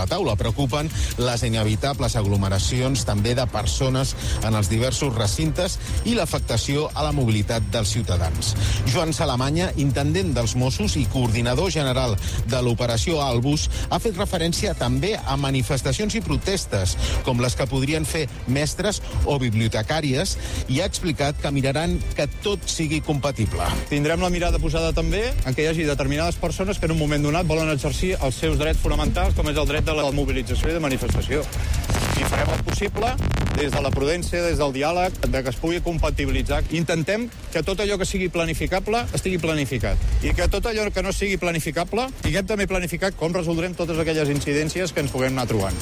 la taula. Preocupen les inevitables aglomeracions també de persones en els diversos recintes i l'afectació a la mobilitat dels ciutadans. Joan Salamanya, intendent dels Mossos i coordinador general de l'operació Albus, ha fet referència també a manifestacions i protestes, com les que podrien fer mestres o bibliotecàries, i ha explicat que miraran que tot sigui compatible. Tindrem la mirada posada també en que hi hagi determinades persones que en un moment donat volen exercir els seus drets fonamentals, com és el dret de la mobilització i de manifestació. I farem el possible, des de la prudència, des del diàleg, de que es pugui compatibilitzar. Intentem que tot allò que sigui planificable estigui planificat. I que tot allò que no sigui planificable, tinguem també planificat com resoldrem totes aquelles incidències que ens puguem anar trobant.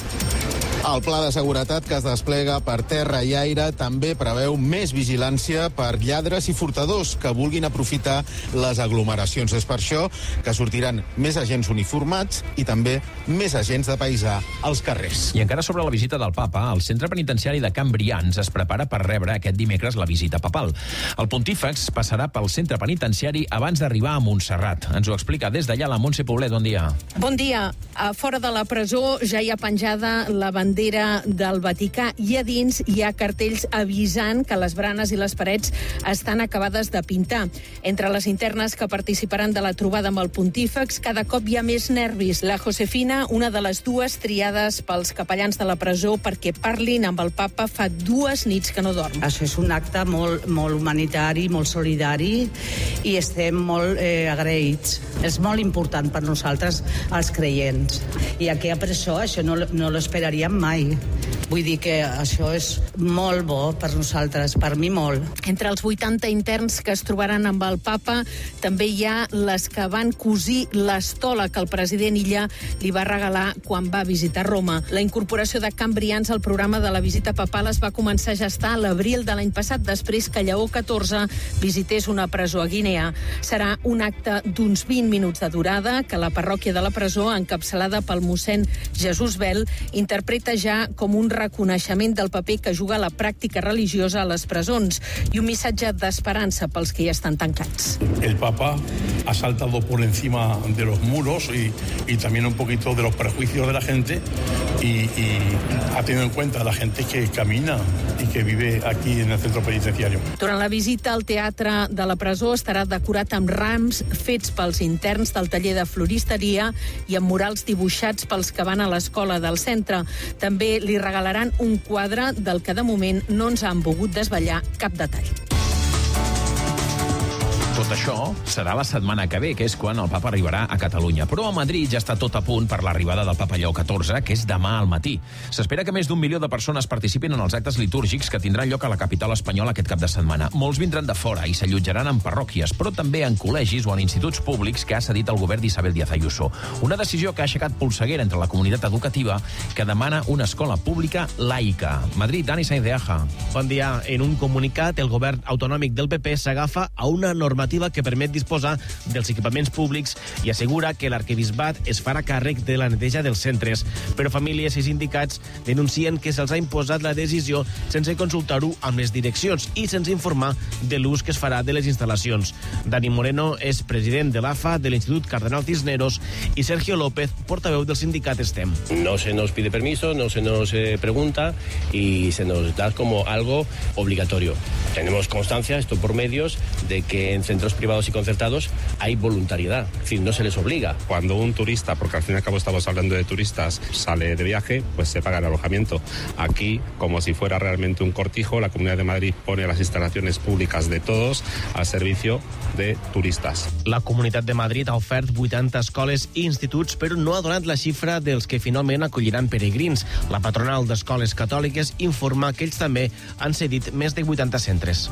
El pla de seguretat que es desplega per terra i aire també preveu més vigilància per lladres i furtadors que vulguin aprofitar les aglomeracions. És per això que sortiran més agents uniformats i també més agents de paisà als carrers. I encara sobre la visita del papa, el centre penitenciari de Can Brians es prepara per rebre aquest dimecres la visita papal. El pontífex passarà pel centre penitenciari abans d'arribar a Montserrat. Ens ho explica des d'allà la Montse Poblet. Bon dia. Bon dia. A fora de la presó ja hi ha penjada la bandera del Vaticà i a dins hi ha cartells avisant que les branes i les parets estan acabades de pintar. Entre les internes que participaran de la trobada amb el pontífex, cada cop hi ha més nervis. La Josefina, una de les dues triades pels capellans de la presó perquè parlin amb el papa, fa 2 nits que no dorm. Això és un acte molt humanitari, molt solidari, i estem molt agraïts. És molt important per nosaltres, els creients. I aquí a presó això no l'esperaríem mai. Vull dir que això és molt bo per nosaltres, per mi molt. Entre els 80 interns que es trobaran amb el papa també hi ha les que van cosir l'estola que el president Illa li va regalar quan va visitar Roma. La incorporació de Can Brians al programa de la visita papal es va començar a gestar a l'abril de l'any passat, després que Lleó XIV visités una presó a Guinea. Serà un acte d'uns 20 minuts de durada que la parròquia de la presó, encapçalada pel mossèn Jesús Bel, interpreta ja com un reconeixement del paper que juga la pràctica religiosa a les presons i un missatge d'esperança pels que hi estan tancats. El Papa ha saltado por encima de los muros y también un poquito de los prejuicios de la gente y ha tenido en cuenta a la gente que camina y que vive aquí en el centro penitenciario. Durant la visita, el teatre de la presó estarà decorat amb rams fets pels interns del taller de floristeria i amb murals dibuixats pels que van a l'escola del centre. També li regalaran un quadre del que de moment no ens han volgut desvetllar cap detall. Tot això serà la setmana que ve, que és quan el papa arribarà a Catalunya. Però a Madrid ja està tot a punt per l'arribada del papa Lleó XIV, que és demà al matí. S'espera que més d'1 milió de persones participin en els actes litúrgics que tindran lloc a la capital espanyola aquest cap de setmana. Molts vindran de fora i s'allotjaran en parròquies, però també en col·legis o en instituts públics que ha cedit el govern d'Isabel Díaz Ayuso. Una decisió que ha aixecat polseguera entre la comunitat educativa que demana una escola pública laica. Madrid, Dani Sainz de Aja. Bon dia. En un comunicat, el govern autonòmic del PP s'agafa a una normativa que permet disposar dels equipaments públics i assegura que l'arquebisbat es farà càrrec de la neteja dels centres. Però famílies i sindicats denuncien que se'ls ha imposat la decisió sense consultar-ho amb les direccions i sense informar de l'ús que es farà de les instal·lacions. Dani Moreno és president de l'AFA, de l'Institut Cardenal Cisneros, i Sergio López, portaveu del sindicat STEM. No se nos pide permiso, no se nos pregunta y se nos da como algo obligatorio. Tenemos constancia, esto por medios, de que en centros privados y concertados hay voluntariedad, es decir, no se les obliga. Cuando un turista, porque al fin y al cabo estamos hablando de turistas, sale de viaje, pues se paga el alojamiento. Aquí, como si fuera realmente un cortijo, la Comunidad de Madrid pone las instalaciones públicas de todos al servicio de turistas. La Comunitat de Madrid ha ofert 80 escoles i instituts, però no ha donat la xifra dels que finalment acolliran peregrins. La patronal d'escoles catòliques informa que ells també han cedit més de 80 centres.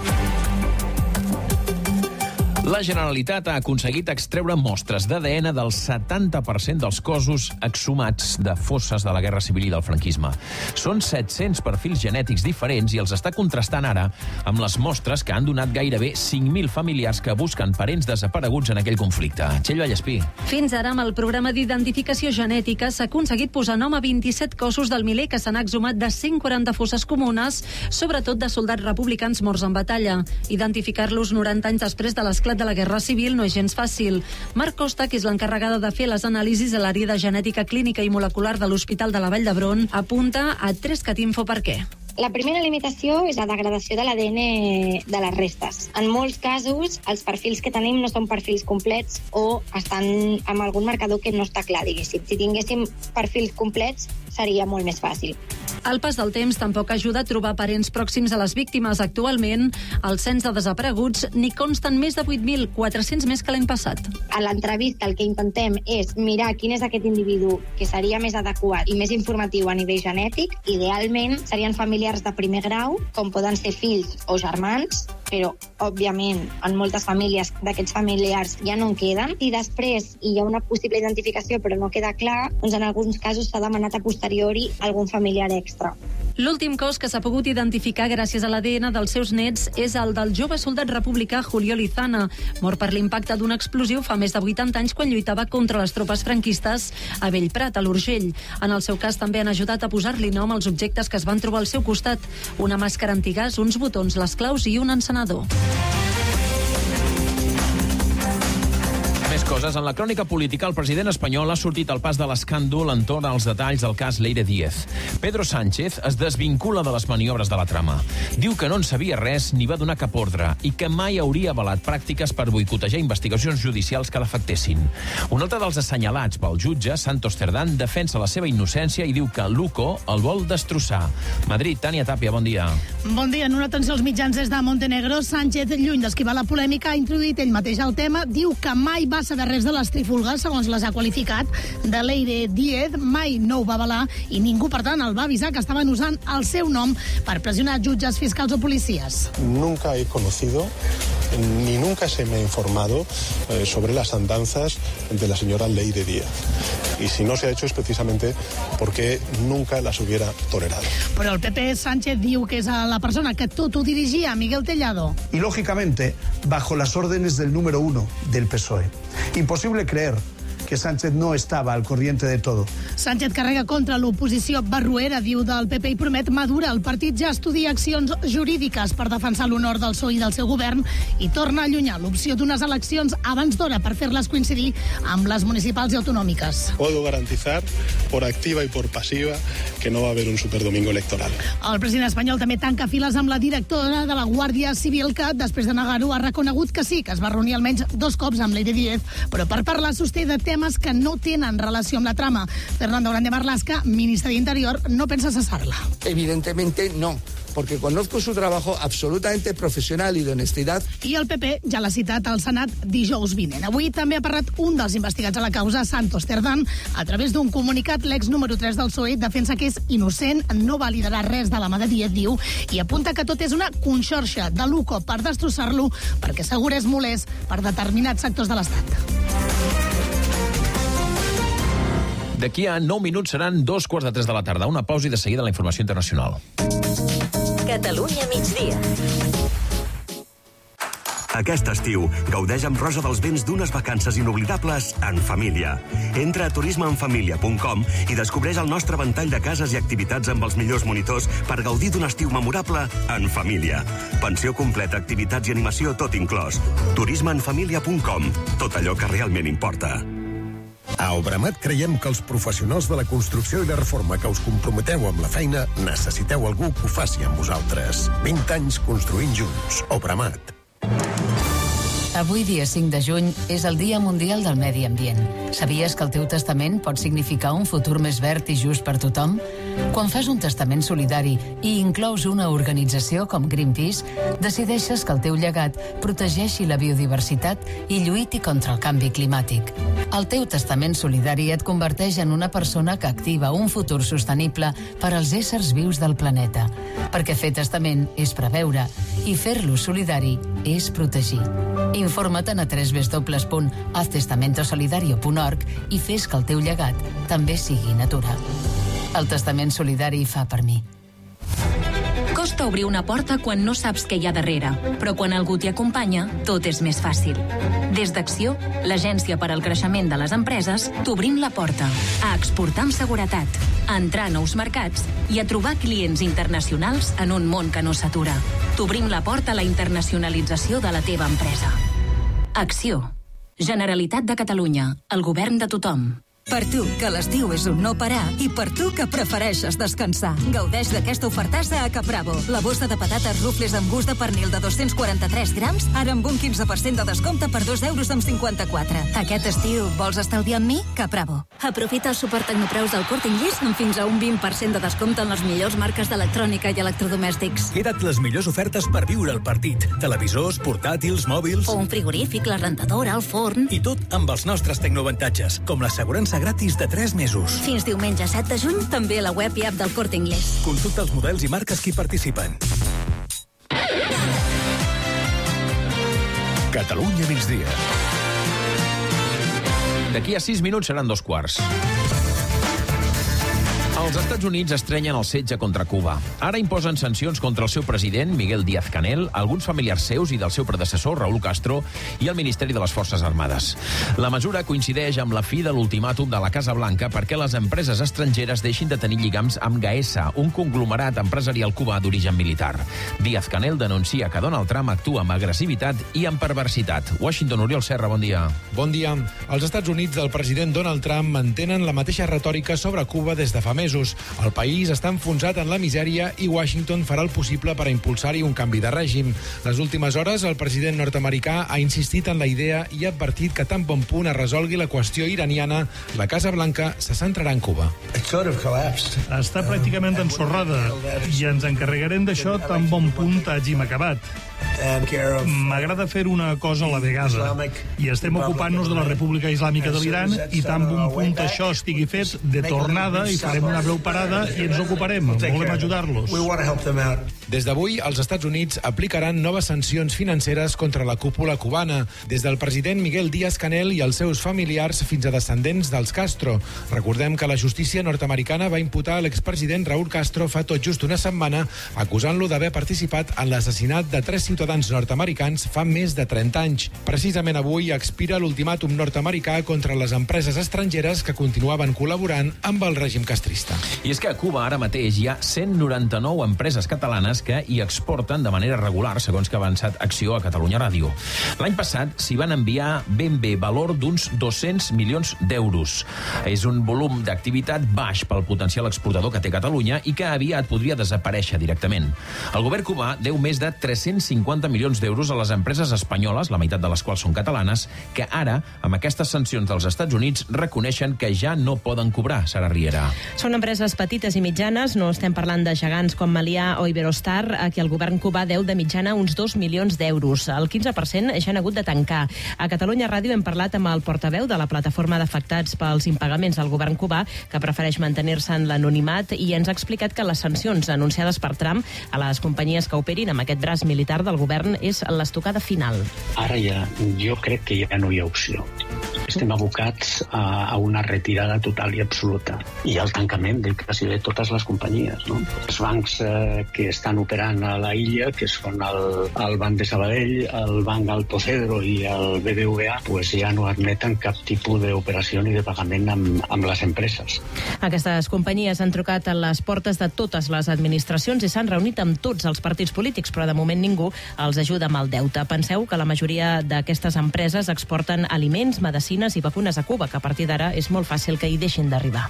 La Generalitat ha aconseguit extreure mostres d'ADN del 70% dels cossos exhumats de fosses de la Guerra Civil i del franquisme. Són 700 perfils genètics diferents i els està contrastant ara amb les mostres que han donat gairebé 5.000 familiars que busquen parents desapareguts en aquell conflicte. Txell Vallespí. Fins ara, amb el programa d'identificació genètica, s'ha aconseguit posar nom a 27 cossos del miler que s'han exhumat de 140 fosses comunes, sobretot de soldats republicans morts en batalla. Identificar-los 90 anys després de l'esclat mesclat de la Guerra Civil no és gens fàcil. Marc Costa, que és l'encarregada de fer les anàlisis a l'àrea de genètica clínica i molecular de l'Hospital de la Vall d'Hebron, apunta a 3catinfo per què. La primera limitació és la degradació de l'ADN de les restes. En molts casos, els perfils que tenim no són perfils complets o estan amb algun marcador que no està clar, diguéssim. Si tinguéssim perfils complets, seria molt més fàcil. El pas del temps tampoc ajuda a trobar parents pròxims a les víctimes. Actualment, al cens de desapareguts n'hi consten més de 8.400 més que l'any passat. A l'entrevista el que intentem és mirar quin és aquest individu que seria més adequat i més informatiu a nivell genètic. Idealment serien familiars de primer grau, com poden ser fills o germans, però, òbviament, en moltes famílies d'aquests familiars ja no en queden. I després hi ha una possible identificació però no queda clar, doncs en alguns casos s'ha demanat a posteriori algun familiar extra. L'últim cos que s'ha pogut identificar gràcies a l'ADN dels seus nets és el del jove soldat republicà Julio Lizana, mort per l'impacte d'un explosiu fa més de 80 anys quan lluitava contra les tropes franquistes a Bellprat, a l'Urgell. En el seu cas també han ajudat a posar-li nom als objectes que es van trobar al seu costat: una màscara antigàs, uns botons, les claus i un encenedor. Més coses. En la crònica política, el president espanyol ha sortit al pas de l'escàndol entorn als detalls del cas Leire Díez. Pedro Sánchez es desvincula de les maniobres de la trama. Diu que no en sabia res ni va donar cap ordre i que mai hauria avalat pràctiques per boicotejar investigacions judicials que l'afectessin. Un altre dels assenyalats pel jutge, Santos Cerdán, defensa la seva innocència i diu que Luco el vol destrossar. Madrid, Tània Tàpia, bon dia. Bon dia. En una atenció als mitjans des de Montenegro, Sánchez, lluny d'esquivar la polèmica, ha introduït ell mateix el tema. Diu que mai va saber res de les trifulgues, segons les ha qualificat, de Leire Díez, mai no ho va avalar i ningú, per tant, el va avisar que estaven usant el seu nom per pressionar jutges, fiscals o policies. Nunca he conocido ni nunca se me ha informado sobre las andanzas de la señora Leire Díez. Y si no se ha hecho es precisamente porque nunca las hubiera tolerado. Però el PP, Sánchez diu que és la persona que tot ho dirigia, Miguel Tellado. Y lógicamente, bajo las órdenes del número 1 del PSOE. Imposible creer que Sánchez no estava al corriente de todo. Sánchez carrega contra l'oposició barruera, diu, del PP i promet madura. El partit ja estudia accions jurídiques per defensar l'honor del PSOE i del seu govern i torna a allunyar l'opció d'unes eleccions abans d'hora per fer-les coincidir amb les municipals i autonòmiques. Puedo garantizar, por activa y por pasiva, que no va a haver un superdomingo electoral. El president espanyol també tanca files amb la directora de la Guàrdia Civil, que, després de negar-ho, ha reconegut que sí, que es va reunir almenys 2 cops amb Leire Díez, però per parlar sosté de temes que no tenen relació amb la trama. Fernando Grande Marlaska, ministre d'Interior, no pensa cessar-la. Evidentemente no, porque conozco su trabajo absolutamente profesional y de honestidad. I el PP ja l'ha citat al Senat dijous vinent. Avui també ha parlat un dels investigats a la causa, Santos Cerdán. A través d'un comunicat, l'ex número 3 del PSOE defensa que és innocent, no va liderar res de la mà de Díez, diu, i apunta que tot és una conxorxa de Luco per destrossar-lo, perquè segur és molest per determinats sectors de l'Estat. D'aquí a 9 minuts seran 2:15 de la tarda. Una pausa i de seguida la informació internacional. Catalunya migdia. Aquest estiu, gaudeix amb Rosa dels Vents d'unes vacances inoblidables en família. Entra a turismeenfamilia.com i descobreix el nostre ventall de cases i activitats amb els millors monitors per gaudir d'un estiu memorable en família. Pensió completa, activitats i animació, tot inclòs. turismeenfamilia.com. Tot allò que realment importa. A Obramat creiem que els professionals de la construcció i la reforma que us comprometeu amb la feina necessiteu algú que ho faci amb vosaltres. 20 anys construint junts. Obramat. Avui, dia 5 de juny, és el Dia Mundial del Medi Ambient. Sabies que el teu testament pot significar un futur més verd i just per tothom? Quan fas un testament solidari i inclous una organització com Greenpeace, decideixes que el teu llegat protegeixi la biodiversitat i lluiti contra el canvi climàtic. El teu testament solidari et converteix en una persona que activa un futur sostenible per als éssers vius del planeta. Perquè fer testament és preveure i fer-lo solidari és protegir. Informa't a www.haztestamentosolidario.org i fes que el teu llegat també sigui natural. El testament solidari fa per mi. Costa obrir una porta quan no saps què hi ha darrere, però quan algú t'hi acompanya, tot és més fàcil. Des d'Acció, l'agència per al creixement de les empreses, t'obrim la porta a exportar amb seguretat, a entrar a nous mercats i a trobar clients internacionals en un món que no s'atura. T'obrim la porta a la internacionalització de la teva empresa. Acció. Generalitat de Catalunya. El govern de tothom. Per tu, que l'estiu és un no parar, i per tu, que prefereixes descansar. Gaudeix d'aquesta ofertassa a Capravo. La bossa de patates rufles amb gust de pernil de 243 grams, ara amb un 15% de descompte per 2,54 €. Aquest estiu, vols estalviar amb mi? Capravo. Aprofita el suport Tecnopreus del Corte Inglés amb fins a un 20% de descompte en les millors marques d'electrònica i electrodomèstics. Queda't les millors ofertes per viure el partit. Televisors, portàtils, mòbils... O un frigorífic, la rentadora, el forn... I tot amb els nostres tecnoavantatges, com l'assegurança gratis de 3 mesos. Fins diumenge 7 de juny, també a la web i app del Corte Inglés. Consulta els models i marques que hi participen. Catalunya migdia. D'aquí a 6 minuts seran 2:15. Els Estats Units estrenyen el setge contra Cuba. Ara imposen sancions contra el seu president, Miguel Díaz-Canel, alguns familiars seus i del seu predecessor, Raúl Castro, i el Ministeri de les Forces Armades. La mesura coincideix amb la fi de l'ultimàtum de la Casa Blanca perquè les empreses estrangeres deixin de tenir lligams amb Gaesa, un conglomerat empresarial cubà d'origen militar. Díaz-Canel denuncia que Donald Trump actua amb agressivitat i amb perversitat. Washington, Oriol Serra, bon dia. Bon dia. Els Estats Units del president Donald Trump mantenen la mateixa retòrica sobre Cuba des de fa mesos. El país està enfonsat en la misèria i Washington farà el possible per a impulsar-hi un canvi de règim. Les últimes hores, el president nord-americà ha insistit en la idea i ha advertit que tan bon punt es resolgui la qüestió iraniana, la Casa Blanca se centrarà en Cuba. Està pràcticament ensorrada i ens encarregarem d'això tan bon punt hàgim acabat. M'agrada fer una cosa a la vegada i estem ocupant-nos de la República Islàmica de l'Iran i tan bon punt això estigui fet de tornada i farem una breu parada i ens ocuparem. Volem ajudar-los. Des d'avui, els Estats Units aplicaran noves sancions financeres contra la cúpula cubana, des del president Miguel Díaz-Canel i els seus familiars fins a descendents dels Castro. Recordem que la justícia nord-americana va imputar a l'expresident Raúl Castro fa tot just una setmana, acusant-lo d'haver participat en l'assassinat de 3 ciutadans nord-americans fa més de 30 anys. Precisament avui expira l'ultimàtum nord-americà contra les empreses estrangeres que continuaven col·laborant amb el règim castrista. I és que a Cuba ara mateix hi ha 199 empreses catalanes que hi exporten de manera regular, segons que ha avançat Acció a Catalunya Ràdio. L'any passat s'hi van enviar ben bé valor d'uns 200 milions d'euros. És un volum d'activitat baix pel potencial exportador que té Catalunya i que aviat podria desaparèixer directament. El govern cubà deu més de 350 milions d'euros a les empreses espanyoles, la meitat de les quals són catalanes, que ara, amb aquestes sancions dels Estats Units, reconeixen que ja no poden cobrar. Sara Riera. Són empreses petites i mitjanes, no estem parlant de gegants com Meliá o Iberostar, a qui el govern cubà deu de mitjana uns 2 milions d'euros. El 15% ja han hagut de tancar. A Catalunya Ràdio hem parlat amb el portaveu de la plataforma d'afectats pels impagaments del govern cubà, que prefereix mantenir-se en l'anonimat, i ens ha explicat que les sancions anunciades per Trump a les companyies que operin amb aquest braç militar del govern és l'estocada final. Ara ja, jo crec que ja no hi ha opció. Estem abocats a una retirada total i absoluta i al tancament de quasi de totes les companyies. No? Els bancs que estan operant a la illa, que són el Banc de Sabadell, el Banc Alto Cedro i el BBVA, pues ja no admeten cap tipus d'operació ni de pagament amb les empreses. Aquestes companyies han trucat a les portes de totes les administracions i s'han reunit amb tots els partits polítics, però de moment ningú els ajuda amb el deute. Penseu que la majoria d'aquestes empreses exporten aliments, medicines i vacunes a Cuba, que a partir d'ara és molt fàcil que hi deixin d'arribar.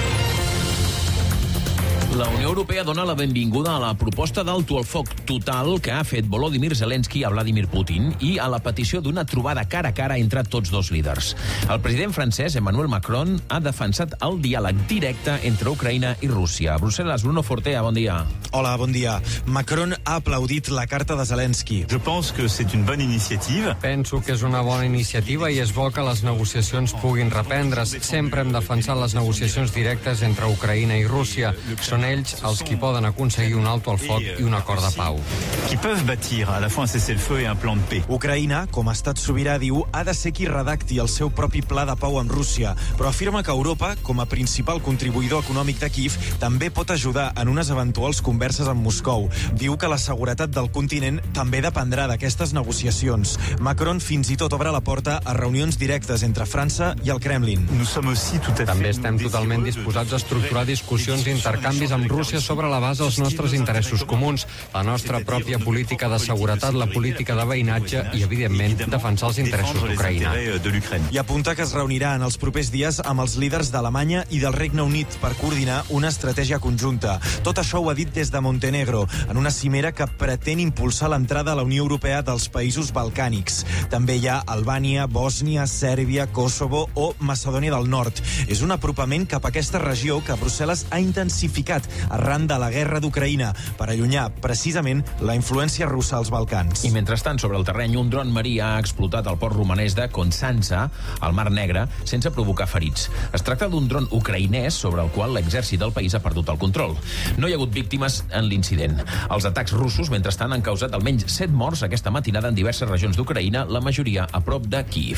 La Unió Europea dona la benvinguda a la proposta d'alto al foc total que ha fet Volodymyr Zelensky a Vladimir Putin i a la petició d'una trobada cara a cara entre tots dos líders. El president francès, Emmanuel Macron, ha defensat el diàleg directe entre Ucraïna i Rússia. A Brussel·les, Bruno Fortea, bon dia. Hola, bon dia. Macron ha aplaudit la carta de Zelensky. Je pense que c'est une bonne initiative. Penso que és una bona iniciativa i és bo que les negociacions puguin reprendre's. Sempre hem defensat les negociacions directes entre Ucraïna i Rússia. Són ells els qui poden aconseguir un alto al foc i un acord de pau. Qui peuvent bâtir à la fois un cessez-le-feu et un plan de paix. Ucraïna, com a estat sobirà, diu, ha de ser qui redacti el seu propi pla de pau amb Rússia, però afirma que Europa, com a principal contribuïdor econòmic de Kiev, també pot ajudar en unes eventuals converses amb Moscou. Diu que la seguretat del continent també dependrà d'aquestes negociacions. Macron fins i tot obre la porta a reunions directes entre França i el Kremlin. També estem totalment disposats a estructurar discussions i intercanvis amb Rússia sobre la base dels nostres interessos comuns, la nostra pròpia política de seguretat, la política de veïnatge i, evidentment, defensar els interessos d'Ucraïna. I apunta que es reunirà en els propers dies amb els líders d'Alemanya i del Regne Unit per coordinar una estratègia conjunta. Tot això ho ha dit des de Montenegro, en una cimera que pretén impulsar l'entrada a la Unió Europea dels països balcànics. També hi ha Albània, Bòsnia, Sèrbia, Kosovo o Macedònia del Nord. És un apropament cap a aquesta regió que Brussel·les ha intensificat arran de la guerra d'Ucraïna per allunyar, precisament, la influència russa als Balcans. I mentrestant, sobre el terreny, un dron marí ha explotat al port romanès de Constanța, al Mar Negre, sense provocar ferits. Es tracta d'un dron ucraïnès sobre el qual l'exèrcit del país ha perdut el control. No hi ha hagut víctimes en l'incident. Els atacs russos, mentrestant, han causat almenys 7 morts aquesta matinada en diverses regions d'Ucraïna, la majoria a prop de Kíev.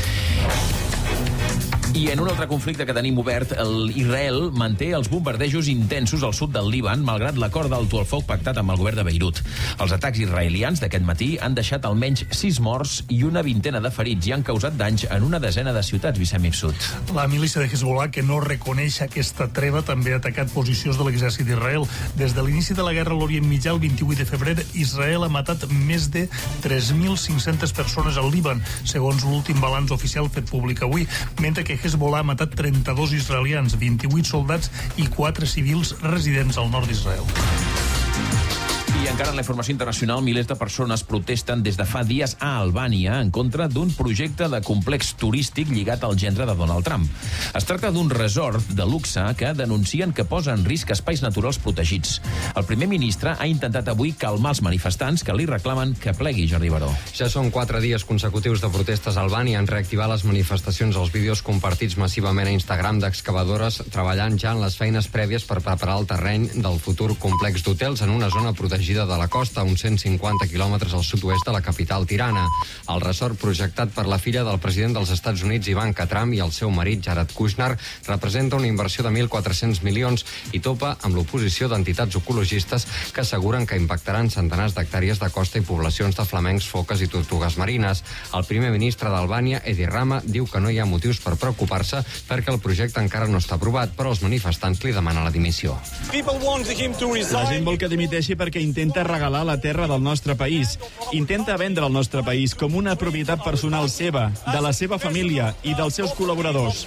I en un altre conflicte que tenim obert, Israel manté els bombardejos intensos al sud del Líban, malgrat l'acord d'alto al foc pactat amb el govern de Beirut. Els atacs israelians d'aquest matí han deixat almenys 6 morts i una vintena de ferits i han causat danys en una desena de ciutats, Vicent Mifsud. La milícia de Hezbollah, que no reconeix aquesta treva, també ha atacat posicions de l'exèrcit d'Israel. Des de l'inici de la guerra a l'Orient Mitjà, el 28 de febrer, Israel ha matat més de 3.500 persones al Líban, segons l'últim balanç oficial fet públic avui, mentre que Hezbollah ha matat 32 israelians, 28 soldats i 4 civils residents al nord d'Israel. I encara en la informació internacional, milers de persones protesten des de fa dies a Albània en contra d'un projecte de complex turístic lligat al gendre de Donald Trump. Es tracta d'un resort de luxe que denuncien que posa en risc espais naturals protegits. El primer ministre ha intentat avui calmar els manifestants que li reclamen que plegui, Jordi Baró. Ja són 4 dies consecutius de protestes a Albània. Han reactivat les manifestacions als vídeos compartits massivament a Instagram d'excavadores treballant ja en les feines prèvies per preparar el terreny del futur complex d'hotels en una zona protegida de la costa, a uns 150 quilòmetres al sud-oest de la capital Tirana. El resort projectat per la filla del president dels Estats Units, Ivanka Trump, i el seu marit, Jared Kushner, representa una inversió de 1.400 milions i topa amb l'oposició d'entitats ecologistes que asseguren que impactaran centenars d'hectàrees de costa i poblacions de flamencs, foques i tortugues marines. El primer ministre d'Albània, Edi Rama, diu que no hi ha motius per preocupar-se perquè el projecte encara no està aprovat, però els manifestants li demanen la dimissió. La gent vol que dimiteixi perquè intenta regalar la terra del nostre país. Intenta vendre el nostre país com una propietat personal seva, de la seva família i dels seus col·laboradors.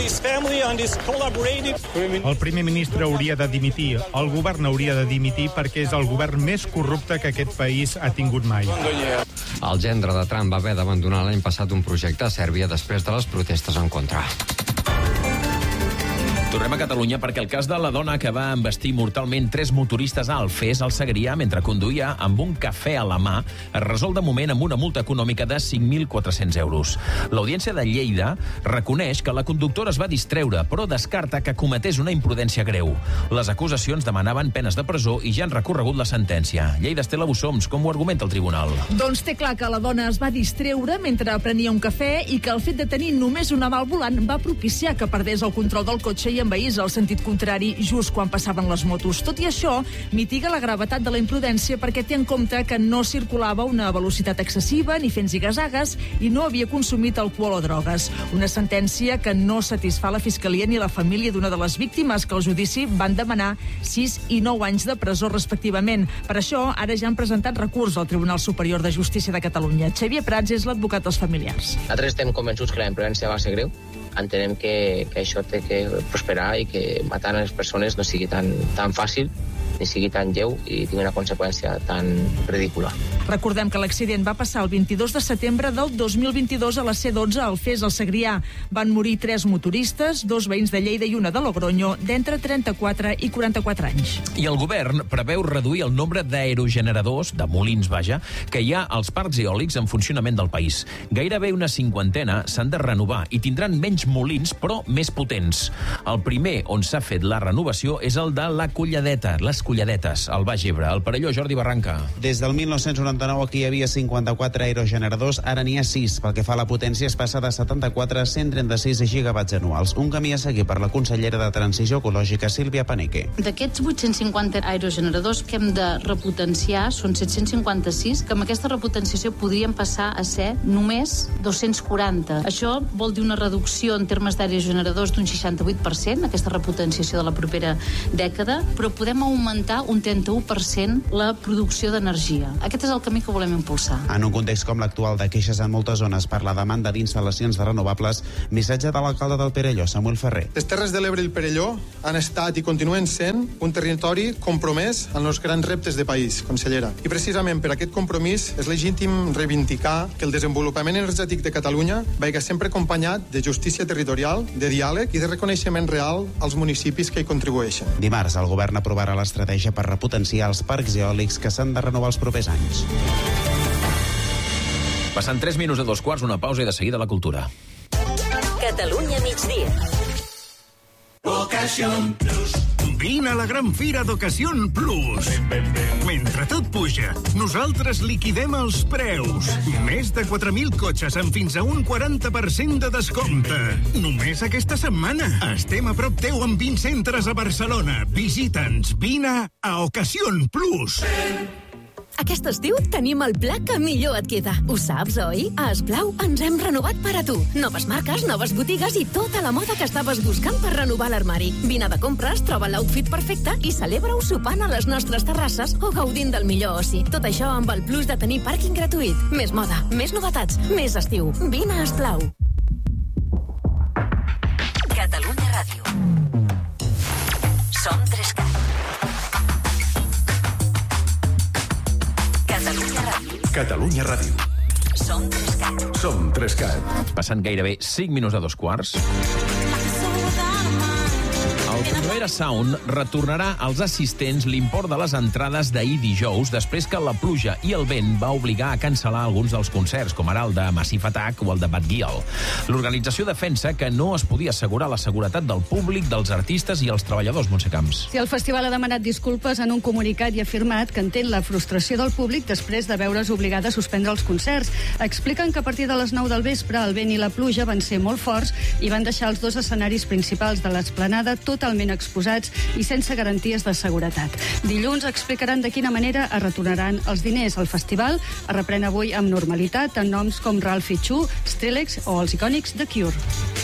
El primer ministre hauria de dimitir. El govern hauria de dimitir perquè és el govern més corrupte que aquest país ha tingut mai. El gendre de Trump va haver d'abandonar l'any passat un projecte a Sèrbia després de les protestes en contra. Tornem a Catalunya perquè el cas de la dona que va embestir mortalment 3 motoristes a Alfés, al Segrià, mentre conduïa amb un cafè a la mà, es resol de moment amb una multa econòmica de 5.400 euros. L'Audiència de Lleida reconeix que la conductora es va distreure, però descarta que cometés una imprudència greu. Les acusacions demanaven penes de presó i ja han recorregut la sentència. Lleida, Estela Bussoms, com ho argumenta el tribunal? Doncs té clar que la dona es va distreure mentre prenia un cafè i que el fet de tenir només una mà al volant va propiciar que perdés el control del cotxe i envaís el sentit contrari just quan passaven les motos. Tot i això, mitiga la gravetat de la imprudència perquè té en compte que no circulava a una velocitat excessiva ni fent zigazagues i no havia consumit alcohol o drogues. Una sentència que no satisfà la Fiscalia ni la família d'una de les víctimes, que al judici van demanar 6 i 9 anys de presó respectivament. Per això, ara ja han presentat recurs al Tribunal Superior de Justícia de Catalunya. Xavier Prats és l'advocat dels familiars. Nosaltres estem convençuts que la imprudència va ser greu. Entenem que això té que prosperar i que matar les persones no sigui tan fàcil ni sigui tan lleu i tingui una conseqüència tan ridícula. Recordem que l'accident va passar el 22 de setembre del 2022 a la C12 a Alfés, al Segrià. Van morir 3 motoristes, 2 veïns de Lleida i una de Logronyo, d'entre 34 i 44 anys. I el govern preveu reduir el nombre d'aerogeneradors, de molins, vaja, que hi ha als parcs eòlics en funcionament del país. Gairebé una 50 s'han de renovar i tindran menys molins, però més potents. El primer on s'ha fet la renovació és el de la Colladeta. Les Colladetes, al Baix Ebre. Al Perelló, Jordi Barranca. Des del 1999 aquí hi havia 54 aerogeneradors, ara n'hi ha 6. Pel que fa a la potència es passa de 74 a 136 gigawatts anuals. Un camí a seguir per la consellera de Transició Ecològica, Sílvia Paneque. D'aquests 850 aerogeneradors que hem de repotenciar, són 756, que amb aquesta repotenciació podrien passar a ser només 240. Això vol dir una reducció en termes d'aerogeneradors d'un 68%, aquesta repotenciació de la propera dècada, però podem augmentar un 31% la producció d'energia. Aquest és el camí que volem impulsar. En un context com l'actual de queixes en moltes zones per la demanda d'instal·lacions de renovables, missatge de l'alcalde del Perelló, Samuel Ferrer. Les Terres de l'Ebre i el Perelló han estat i continuen sent un territori compromès en els grans reptes de país, consellera. I precisament per aquest compromís és legítim reivindicar que el desenvolupament energètic de Catalunya vagi sempre acompanyat de justícia territorial, de diàleg i de reconeixement real als municipis que hi contribueixen. Dimarts, el govern aprovarà l'estratègia per repotenciar els parcs eòlics que s'han de renovar els propers anys. Passant 3 minuts de 2 quarts, una pausa i de seguida la cultura. Catalunya migdia. Ocasión Plus. Vine a la gran fira d'Ocasión Plus. Mentre tot puja, nosaltres liquidem els preus. Més de 4.000 cotxes amb fins a un 40% de descompte. Només aquesta setmana. Estem a prop teu amb 20 centres a Barcelona. Visita'ns. Vine a Ocasión Plus. Aquest estiu tenim el pla que millor et queda. Ho saps, oi? A Esplau ens hem renovat per a tu. Noves marques, noves botigues i tota la moda que estaves buscant per renovar l'armari. Vine de compres, troba l'outfit perfecte i celebra-ho sopant a les nostres terrasses o gaudint del millor oci. Tot això amb el plus de tenir pàrquing gratuït. Més moda, més novetats, més estiu. Vine a Esplau. Catalunya Ràdio. Som 3CAT. Catalunya Ràdio. Som 3CAT. Som 3CAT. Passant gairebé 5 minuts de 2 quarts. El Primavera Sound retornarà als assistents l'import de les entrades d'ahir dijous després que la pluja i el vent va obligar a cancel·lar alguns dels concerts, com ara el de Massive Attack o el de Bad Gyal. L'organització defensa que no es podia assegurar la seguretat del públic, dels artistes i els treballadors, Montse Camps. Sí, el festival ha demanat disculpes en un comunicat i ha afirmat que entén la frustració del públic després de veure's obligada a suspendre els concerts. Expliquen que a partir de les 9 del vespre el vent i la pluja van ser molt forts i van deixar els 2 escenaris principals de l'esplanada totalment exposats i sense garanties de seguretat. Dilluns explicaran de quina manera es retornaran els diners. El festival es reprèn avui amb normalitat en noms com Ralphie Chu, Skrillex o els icònics The Cure.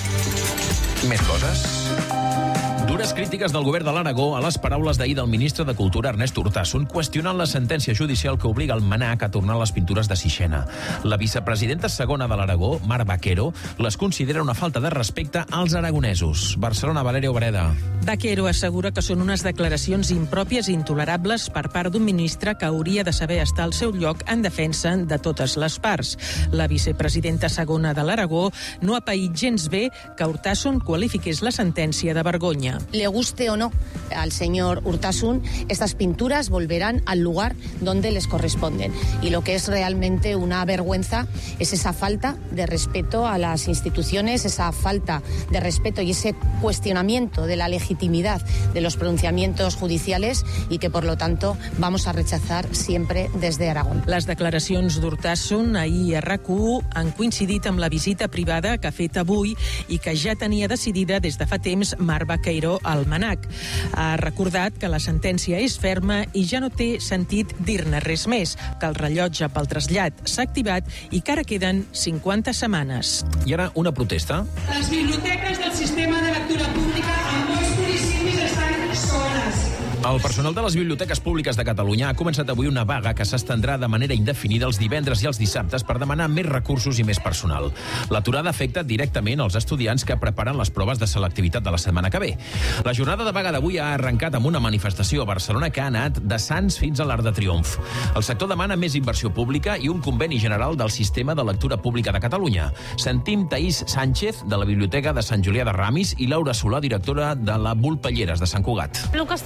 Més coses? Dures crítiques del govern de l'Aragó a les paraules d'ahir del ministre de Cultura, Ernest Urtasun, qüestionant la sentència judicial que obliga el MNAC a tornar les pintures de Sixena. La vicepresidenta segona de l'Aragó, Mar Baquero, les considera una falta de respecte als aragonesos. Barcelona, Valeria Obreda. Baquero assegura que són unes declaracions impròpies i intolerables per part d'un ministre que hauria de saber estar al seu lloc en defensa de totes les parts. La vicepresidenta segona de l'Aragó no ha paït gens bé que Urtasun qualifiqués la sentència de vergonya. Le guste o no al señor Urtasun, estas pinturas volverán al lugar donde les corresponden. Y lo que es realmente una vergüenza es esa falta de respeto a las instituciones, esa falta de respeto y ese cuestionamiento de la legitimidad de los pronunciamientos judiciales y que, por lo tanto, vamos a rechazar siempre desde Aragón. Les declaracions d'Urtasun ahir a RAC1 han coincidit amb la visita privada que ha fet avui i que ja tenia decidida des de fa temps Mar Baquero al MNAC. Ha recordat que la sentència és ferma i ja no té sentit dir-ne res més, que el rellotge pel trasllat s'ha activat i que ara queden 50 setmanes. I ara una protesta. Les biblioteques del sistema de lectura pública en molts municipis estan soles. El personal de les biblioteques públiques de Catalunya ha començat avui una vaga que s'estendrà de manera indefinida els divendres i els dissabtes per demanar més recursos i més personal. L'aturada afecta directament els estudiants que preparen les proves de selectivitat de la setmana que ve. La jornada de vaga d'avui ha arrencat amb una manifestació a Barcelona que ha anat de Sants fins a l'Arc de Triomf. El sector demana més inversió pública i un conveni general del sistema de lectura pública de Catalunya. Sentim Taís Sánchez, de la Biblioteca de Sant Julià de Ramis, i Laura Solà, directora de la Volpelleres de Sant Cugat. El que estem reclamant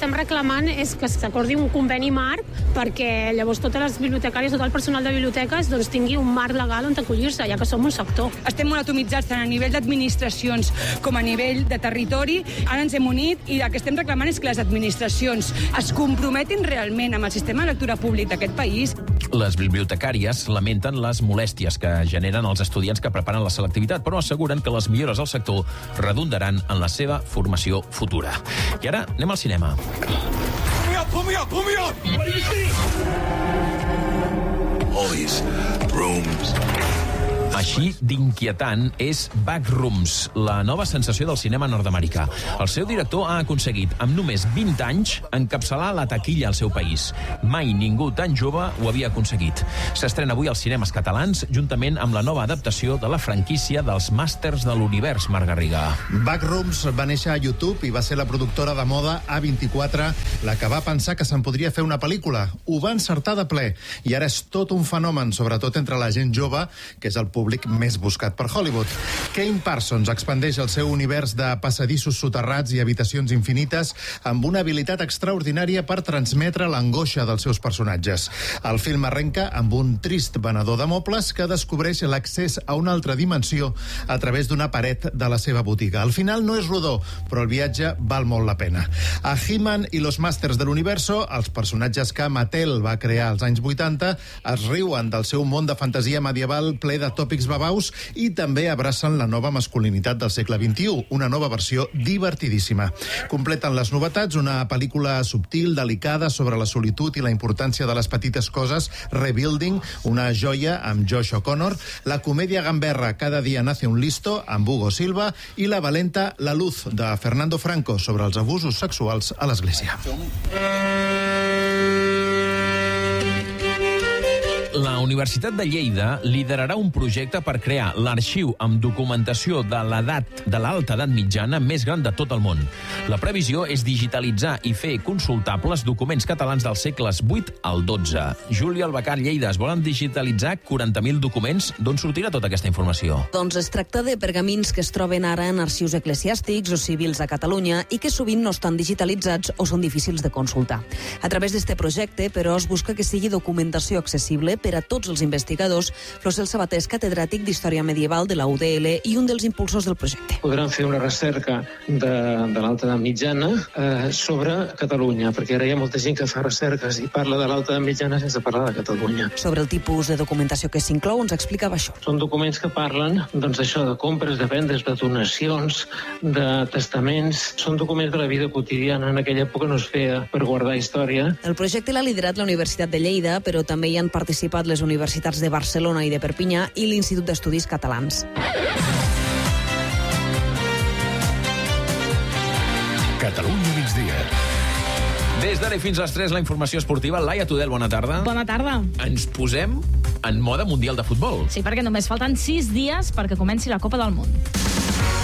reclamant és que s'acordi un conveni marc perquè llavors totes les bibliotecàries, tot el personal de biblioteques doncs, tingui un marc legal on acollir-se, ja que som un sector. Estem molt atomitzats tant a nivell d'administracions com a nivell de territori. Ara ens hem unit i el que estem reclamant és que les administracions es comprometin realment amb el sistema de lectura públic d'aquest país. Les bibliotecàries lamenten les molèsties que generen els estudiants que preparen la selectivitat, però asseguren que les millores al sector redundaran en la seva formació futura. I ara anem al cinema. Pull me up! What do you see? All these rooms. Així d'inquietant és Backrooms, la nova sensació del cinema nord-americà. El seu director ha aconseguit, amb només 20 anys, encapçalar la taquilla al seu país. Mai ningú tan jove ho havia aconseguit. S'estrena avui als cinemes catalans, juntament amb la nova adaptació de la franquícia dels Màsters de l'Univers, Marc Garriga. Backrooms va néixer a YouTube i va ser la productora de moda A24 la que va pensar que se'n podria fer una pel·lícula. Ho va encertar de ple i ara és tot un fenomen, sobretot entre la gent jove, que és el públic més buscat per Hollywood. Kane Parsons expandeix el seu univers de passadissos soterrats i habitacions infinites amb una habilitat extraordinària per transmetre l'angoixa dels seus personatges. El film arrenca amb un trist venedor de mobles que descobreix l'accés a una altra dimensió a través d'una paret de la seva botiga. Al final no és rodó, però el viatge val molt la pena. A He-Man i los Masters de l'Universo, els personatges que Mattel va crear als anys 80, es riuen del seu món de fantasia medieval ple de tòpics babaus i també abracen la nova masculinitat del segle XXI, una nova versió divertidíssima. Completen les novetats una pel·lícula subtil, delicada, sobre la solitud i la importància de les petites coses, Rebuilding, una joia amb Josh O'Connor, la comèdia gamberra Cada dia nace un listo, amb Hugo Silva, i la valenta La luz, de Fernando Franco, sobre els abusos sexuals a l'Església. La Universitat de Lleida liderarà un projecte per crear l'arxiu amb documentació de l'alta edat mitjana més gran de tot el món. La previsió és digitalitzar i fer consultables documents catalans dels segles VIII al XII. Júlia Albacar, Lleida, es volen digitalitzar 40.000 documents. D'on sortirà tota aquesta informació? Doncs es tracta de pergamins que es troben ara en arxius eclesiàstics o civils a Catalunya i que sovint no estan digitalitzats o són difícils de consultar. A través d'este projecte, però, es busca que sigui documentació accessible per a tots els investigadors. Flosel Sabater és catedràtic d'Història Medieval de la UDL i un dels impulsors del projecte. Podran fer una recerca de l'alta edat mitjana sobre Catalunya, perquè ara hi ha molta gent que fa recerques i parla de l'alta edat mitjana sense parlar de Catalunya. Sobre el tipus de documentació que s'inclou, ens explicava això. Són documents que parlen d'això, de compres, de vendes, de donacions, de testaments. Són documents de la vida quotidiana. En aquella època no es feia per guardar història. El projecte l'ha liderat la Universitat de Lleida, però també hi han participat les universitats de Barcelona i de Perpinyà i l'Institut d'Estudis Catalans. Catalunya migdia. Des d'ara fins a les 3, la informació esportiva. Laia Tudel, bona tarda. Bona tarda. Ens posem en mode mundial de futbol. Sí, perquè només falten 6 dies perquè comenci la Copa del Món.